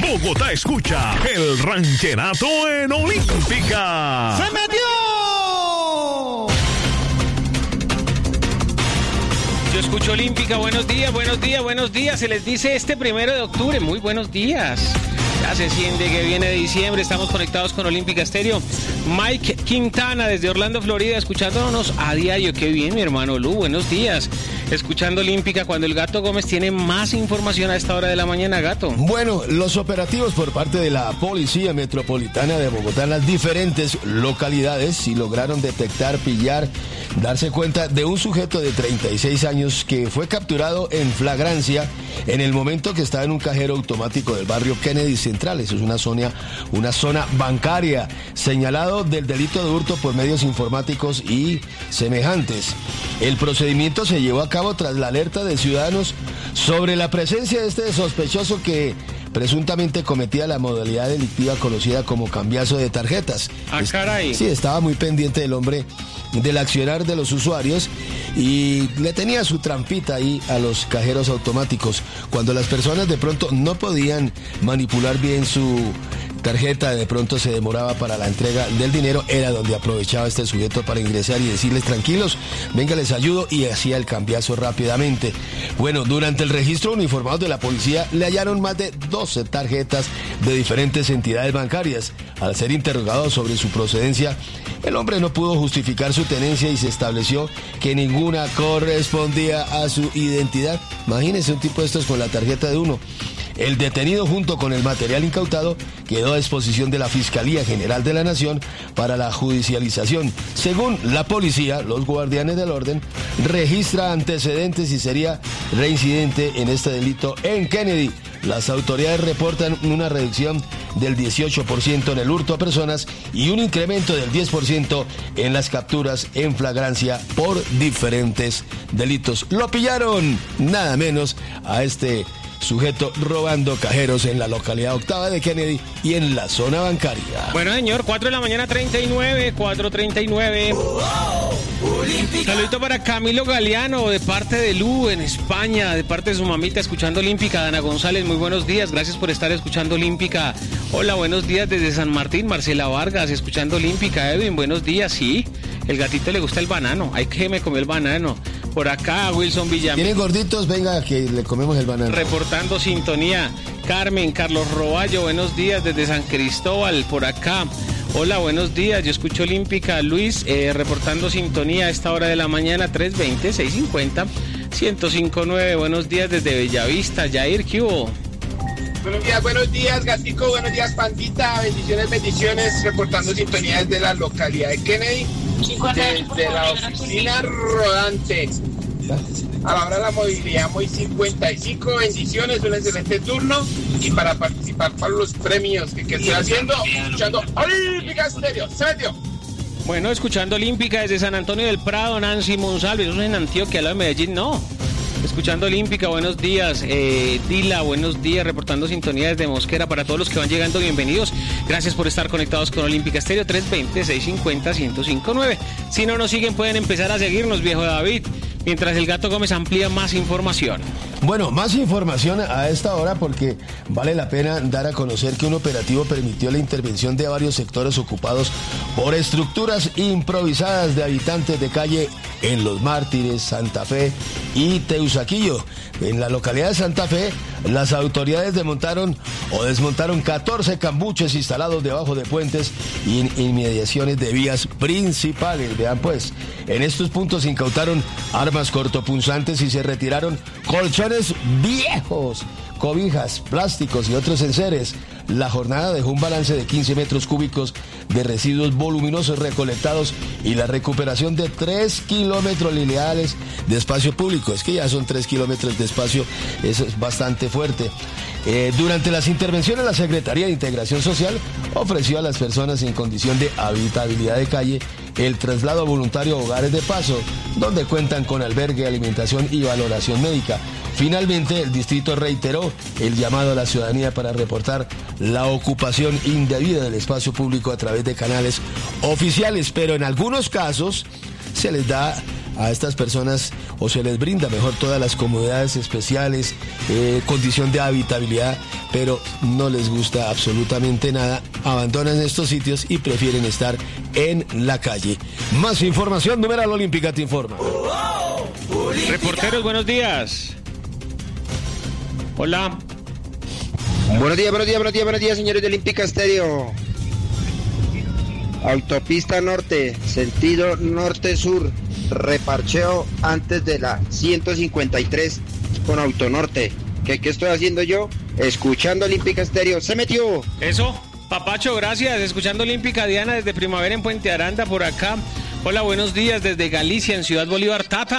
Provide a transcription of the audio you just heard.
Bogotá escucha el rancherato en Olímpica. ¡Se metió! Yo escucho Olímpica, buenos días, buenos días, buenos días. Se les dice este 1 de octubre, muy buenos días. Ya se siente que viene diciembre, estamos conectados con Olímpica Estéreo. Mike Quintana desde Orlando, Florida, escuchándonos a diario. Qué bien, mi hermano Lu, buenos días. Escuchando Olímpica cuando el Gato Gómez tiene más información a esta hora de la mañana, Gato. Bueno, los operativos por parte de la Policía Metropolitana de Bogotá en las diferentes localidades sí lograron detectar, pillar, darse cuenta de un sujeto de 36 años que fue capturado en flagrancia en el momento que estaba en un cajero automático del barrio Kennedy Central. Eso es una zona bancaria, señalado del delito de hurto por medios informáticos y semejantes. El procedimiento se llevó a cabo tras la alerta de ciudadanos sobre la presencia de este sospechoso que presuntamente cometía la modalidad delictiva conocida como cambiazo de tarjetas. Ah, caray. Sí, estaba muy pendiente el hombre del accionar de los usuarios y le tenía su trampita ahí a los cajeros automáticos. Cuando las personas de pronto no podían manipular bien su tarjeta, de pronto se demoraba para la entrega del dinero, era donde aprovechaba este sujeto para ingresar y decirles: tranquilos, venga, les ayudo, y hacía el cambiazo rápidamente. Bueno, durante el registro, uniformados de la policía le hallaron más de 12 tarjetas de diferentes entidades bancarias. Al ser interrogado sobre su procedencia, el hombre no pudo justificar su tenencia y se estableció que ninguna correspondía a su identidad. Imagínense un tipo de estos con la tarjeta de uno. El detenido, junto con el material incautado, quedó a disposición de la Fiscalía General de la Nación para la judicialización. Según la policía, los guardianes del orden registra antecedentes y sería reincidente en este delito en Kennedy. Las autoridades reportan una reducción del 18% en el hurto a personas y un incremento del 10% en las capturas en flagrancia por diferentes delitos. Lo pillaron, nada menos, a este sujeto robando cajeros en la localidad octava de Kennedy y en la zona bancaria. Bueno, señor, 4:39, 4:39. Saludito para Camilo Galeano, de parte de Lu, en España, de parte de su mamita, escuchando Olímpica. Dana González, muy buenos días, gracias por estar escuchando Olímpica. Hola, buenos días desde San Martín, Marcela Vargas, escuchando Olímpica. Edwin, buenos días, sí, el gatito le gusta el banano, hay que me comer el banano. Por acá, Wilson Villamil. ¿Tienen gorditos? Venga, que le comemos el banano. Reportando sintonía. Carmen, Carlos Roballo, buenos días desde San Cristóbal, por acá. Hola, buenos días, yo escucho Olímpica. Luis, reportando sintonía a esta hora de la mañana, 320-650-1059. Buenos días desde Bellavista. Jair, ¿qué hubo? Buenos días, Gatico, buenos días, Pandita, bendiciones, reportando sintonía desde la localidad de Kennedy, desde la oficina rodante. A la hora de la movilidad muy 55, bendiciones, un excelente turno, y para participar para los premios que estoy haciendo, escuchando Olímpica Estéreo, se metió. Bueno, escuchando Olímpica desde San Antonio del Prado, Nancy Monsalve, eso es en Antioquia, al lado de Medellín, no. Escuchando Olímpica, buenos días. Dila, buenos días, reportando sintonía desde Mosquera. Para todos los que van llegando, bienvenidos. Gracias por estar conectados con Olímpica Estéreo, 320-650-1059. Si no nos siguen, pueden empezar a seguirnos, viejo David, mientras el Gato Gómez amplía más información. Bueno, más información a esta hora porque vale la pena dar a conocer que un operativo permitió la intervención de varios sectores ocupados por estructuras improvisadas de habitantes de calle en Los Mártires, Santa Fe y Teusaquillo. En la localidad de Santa Fe, las autoridades desmontaron 14 cambuches instalados debajo de puentes y en inmediaciones de vías principales. Vean pues, en estos puntos se incautaron armas cortopunzantes y se retiraron colchones viejos, cobijas, plásticos y otros enseres. La jornada dejó un balance de 15 metros cúbicos de residuos voluminosos recolectados y la recuperación de 3 kilómetros lineales de espacio público. Es que ya son 3 kilómetros de espacio, eso es bastante fuerte. Durante las intervenciones, la Secretaría de Integración Social ofreció a las personas en condición de habitabilidad de calle el traslado voluntario a hogares de paso, donde cuentan con albergue, alimentación y valoración médica. Finalmente, el distrito reiteró el llamado a la ciudadanía para reportar la ocupación indebida del espacio público a través de canales oficiales, pero en algunos casos se les da a estas personas o se les brinda mejor todas las comodidades especiales, condición de habitabilidad, pero no les gusta absolutamente nada, abandonan estos sitios y prefieren estar en la calle. Más información, Numeral Olímpica te informa. Reporteros, buenos días. Hola. Buenos días, señores de Olímpica Estéreo. Autopista Norte, sentido norte-sur, reparcheo antes de la 153 con Autonorte. ¿Qué estoy haciendo yo? Escuchando Olímpica Estéreo. ¡Se metió! Eso, Papacho, gracias. Escuchando Olímpica, Diana desde Primavera en Puente Aranda por acá. Hola, buenos días desde Galicia en Ciudad Bolívar. Tata.